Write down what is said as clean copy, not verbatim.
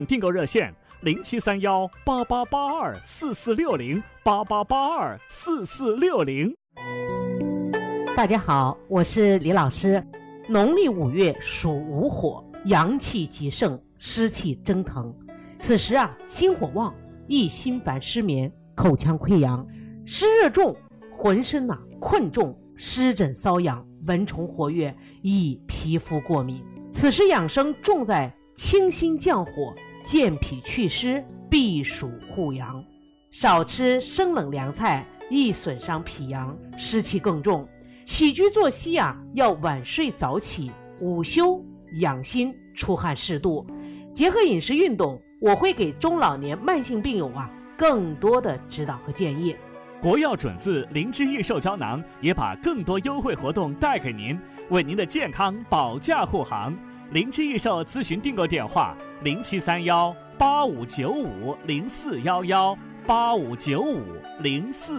订购热线07318882446088824460。 大家好，我是李老师。农历5月属午火，阳气极盛，湿气蒸腾。此时心火旺，易心烦失眠，口腔溃疡，湿热重，浑身困重，湿疹瘙痒，蚊虫活跃，易皮肤过敏。此时养生重在清心降火，健脾祛湿，避暑护阳。少吃生冷凉菜，易损伤脾阳，湿气更重。起居作息要晚睡早起，午休养心，出汗适度，结合饮食运动，我会给中老年慢性病友更多的指导和建议。 国药准字灵芝益寿胶囊也把更多优惠活动带给您，为您的健康保驾护航。灵芝益寿咨询订购电话：07318595041185959411。